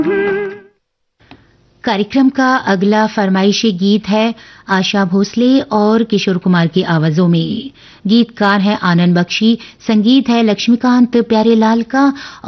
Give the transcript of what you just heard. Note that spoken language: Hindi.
कार्यक्रम का अगला फरमाइशी गीत है आशा भोसले और किशोर कुमार की आवाजों में। गीतकार है आनंद बख्शी, संगीत है लक्ष्मीकांत प्यारेलाल का